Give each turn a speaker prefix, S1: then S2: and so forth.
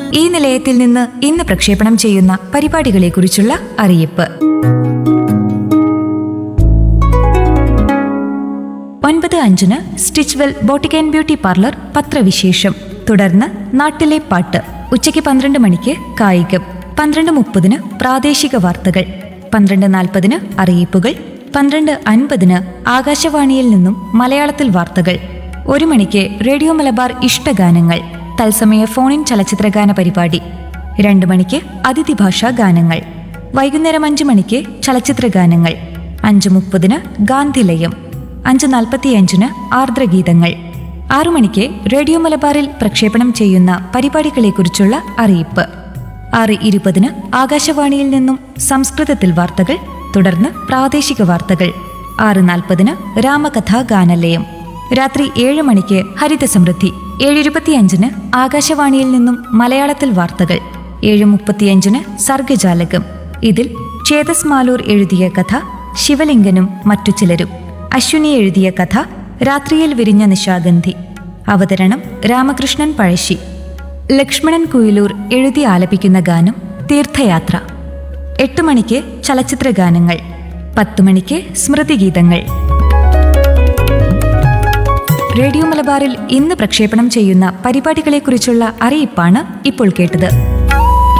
S1: ഈ നിലയത്തിൽ നിന്ന് ഇന്ന് പ്രക്ഷേപണം ചെയ്യുന്ന പരിപാടികളെക്കുറിച്ചുള്ള അറിയിപ്പ്. 9:05 Stitchwell boutique and beauty parlour പത്രവിശേഷം. തുടർന്ന് നാട്ടിലെ പാട്ട്. ഉച്ചയ്ക്ക് 12 മണിക്ക് കായികം. 12:30 പ്രാദേശിക വാർത്തകൾ. 12:40 അറിയിപ്പുകൾ. 12:50 ആകാശവാണിയിൽ നിന്നും മലയാളത്തിൽ വാർത്തകൾ. 1 മണിക്ക് റേഡിയോ മലബാർ ഇഷ്ടഗാനങ്ങൾ തത്സമയ ഫോണിൻ ചലച്ചിത്രഗാന പരിപാടി. 2 മണിക്ക് അതിഥി ഭാഷാ ഗാനങ്ങൾ. വൈകുന്നേരം 5 മണിക്ക് ചലച്ചിത്രഗാനങ്ങൾ. 5:30 ഗാന്ധിലയം. 5:45 ആർദ്രഗീതങ്ങൾ. 6 മണിക്ക് റേഡിയോ മലബാറിൽ പ്രക്ഷേപണം ചെയ്യുന്ന പരിപാടികളെക്കുറിച്ചുള്ള അറിയിപ്പ്. 6:20 ആകാശവാണിയിൽ നിന്നും സംസ്കൃതത്തിൽ വാർത്തകൾ. തുടർന്ന് പ്രാദേശിക വാർത്തകൾ. 6:40 രാമകഥാ ഗാനലയം. രാത്രി 7 മണിക്ക് ഹരിത സമൃദ്ധി. 7:25 ആകാശവാണിയിൽ നിന്നും മലയാളത്തിൽ വാർത്തകൾ. 7:35 സർഗജാലകം. ഇതിൽ ചേതസ് മാലൂർ എഴുതിയ കഥ ശിവലിംഗനും മറ്റു ചിലരും. അശ്വിനി എഴുതിയ കഥ രാത്രിയിൽ വിരിഞ്ഞ നിശാഗന്ധി. അവതരണം രാമകൃഷ്ണൻ പഴശ്ശി. ലക്ഷ്മണൻ കുയിലൂർ എഴുതി ആലപിക്കുന്ന ഗാനം തീർത്ഥയാത്ര. 8 മണിക്ക് ചലച്ചിത്രഗാനങ്ങൾ. 10 മണിക്ക് സ്മൃതിഗീതങ്ങൾ. റേഡിയോ മലബാറിൽ ഇന്ന് പ്രക്ഷേപണം ചെയ്യുന്ന പരിപാടികളെക്കുറിച്ചുള്ള അറിയിപ്പാണ് ഇപ്പോൾ കേട്ടത്.